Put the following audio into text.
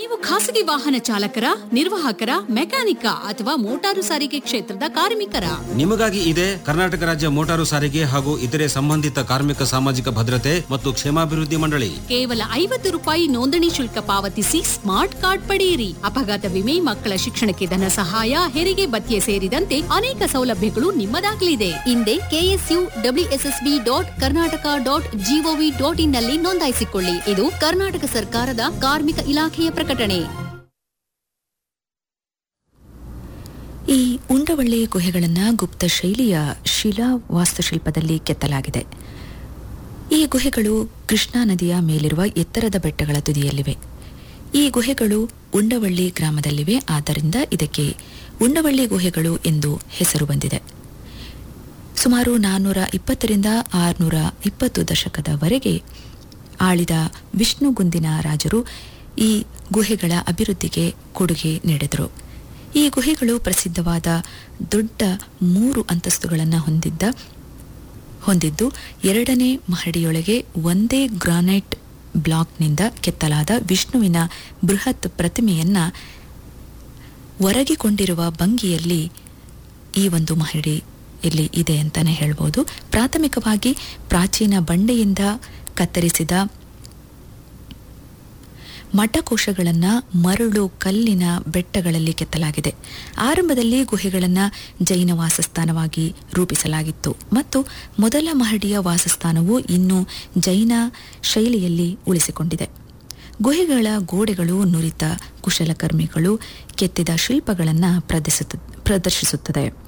ನೀವು ಖಾಸಗಿ ವಾಹನ ಚಾಲಕರ, ನಿರ್ವಾಹಕರ, ಮೆಕ್ಯಾನಿಕ ಅಥವಾ ಮೋಟಾರು ಸಾರಿಗೆ ಕ್ಷೇತ್ರದ ಕಾರ್ಮಿಕರ? ನಿಮಗಾಗಿ ಇದೆ ಕರ್ನಾಟಕ ರಾಜ್ಯ ಮೋಟಾರು ಸಾರಿಗೆ ಹಾಗೂ ಇತರೆ ಸಂಬಂಧಿತ ಕಾರ್ಮಿಕ ಸಾಮಾಜಿಕ ಭದ್ರತೆ ಮತ್ತು ಕ್ಷೇಮಾಭಿವೃದ್ಧಿ ಮಂಡಳಿ. ಕೇವಲ ₹50 ನೋಂದಣಿ ಶುಲ್ಕ ಪಾವತಿಸಿ ಸ್ಮಾರ್ಟ್ ಕಾರ್ಡ್ ಪಡೆಯಿರಿ. ಅಪಘಾತ ವಿಮೆ, ಮಕ್ಕಳ ಶಿಕ್ಷಣಕ್ಕೆ ಧನ ಸಹಾಯ, ಹೆರಿಗೆ ಭತ್ಯೆ ಸೇರಿದಂತೆ ಅನೇಕ ಸೌಲಭ್ಯಗಳು ನಿಮ್ಮದಾಗಲಿದೆ. ಹಿಂದೆ KSUWSSB.Karnataka.gov.in ನಲ್ಲಿ ನೋಂದಾಯಿಸಿಕೊಳ್ಳಿ. ಇದು ಕರ್ನಾಟಕ ಸರ್ಕಾರದ ಕಾರ್ಮಿಕ ಇಲಾಖೆಯ ಪ್ರಕಟಣೆ. ಈ ಉಂಡವಳ್ಳಿ ಗುಹೆಗಳನ್ನು ಗುಪ್ತ ಶೈಲಿಯ ಶಿಲಾ ವಾಸ್ತುಶಿಲ್ಪದಲ್ಲಿ ಕೆತ್ತಲಾಗಿದೆ. ಈ ಗುಹೆಗಳು ಕೃಷ್ಣಾ ನದಿಯ ಮೇಲಿರುವ ಎತ್ತರದ ಬೆಟ್ಟಗಳ ತುದಿಯಲ್ಲಿವೆ. ಈ ಗುಹೆಗಳು ಉಂಡವಳ್ಳಿ ಗ್ರಾಮದಲ್ಲಿವೆ. ಆದ್ದರಿಂದ ಇದಕ್ಕೆ ಉಂಡವಳ್ಳಿ ಗುಹೆಗಳು ಎಂದು ಹೆಸರು ಬಂದಿದೆ. ಸುಮಾರು 420ರಿಂದ 620 ದಶಕದವರೆಗೆ ಆಳಿದ ವಿಷ್ಣುಗುಂದಿನ ರಾಜರು ಈ ಗುಹೆಗಳ ಅಭಿವೃದ್ಧಿಗೆ ಕೊಡುಗೆ ನೀಡಿದರು. ಈ ಗುಹೆಗಳು ಪ್ರಸಿದ್ಧವಾದ ದೊಡ್ಡ 3 ಅಂತಸ್ತುಗಳನ್ನು ಹೊಂದಿದ್ದು 2ನೇ ಮಹಡಿಯೊಳಗೆ ಒಂದೇ ಗ್ರಾನೈಟ್ ಬ್ಲಾಕ್ನಿಂದ ಕೆತ್ತಲಾದ ವಿಷ್ಣುವಿನ ಬೃಹತ್ ಪ್ರತಿಮೆಯನ್ನ ಒರಗಿಕೊಂಡಿರುವ ಭಂಗಿಯಲ್ಲಿ ಈ ಒಂದು ಮಹಡಿಯಲ್ಲಿ ಇದೆ ಅಂತಾನೆ ಹೇಳ್ಬೋದು. ಪ್ರಾಥಮಿಕವಾಗಿ ಪ್ರಾಚೀನ ಬಂಡೆಯಿಂದ ಕತ್ತರಿಸಿದ ಮಠಕೋಶಗಳನ್ನು ಮರಳು ಕಲ್ಲಿನ ಬೆಟ್ಟಗಳಲ್ಲಿ ಕೆತ್ತಲಾಗಿದೆ. ಆರಂಭದಲ್ಲಿ ಗುಹೆಗಳನ್ನು ಜೈನ ವಾಸಸ್ಥಾನವಾಗಿ ರೂಪಿಸಲಾಗಿತ್ತು ಮತ್ತು ಮೊದಲ ಮಹಡಿಯ ವಾಸಸ್ಥಾನವು ಇನ್ನೂ ಜೈನ ಶೈಲಿಯಲ್ಲಿ ಉಳಿಸಿಕೊಂಡಿದೆ. ಗುಹೆಗಳ ಗೋಡೆಗಳು ನುರಿತ ಕುಶಲಕರ್ಮಿಗಳು ಕೆತ್ತಿದ ಶಿಲ್ಪಗಳನ್ನು ಪ್ರದರ್ಶಿಸುತ್ತದೆ.